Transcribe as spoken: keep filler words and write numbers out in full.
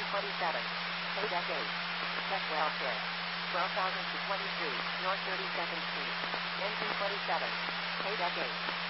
twenty-seven. Paydeck eight. Tech Welfare. twelve thousand to twenty-three, North thirty-second Street. Engine twenty-seven. Paydeck eight.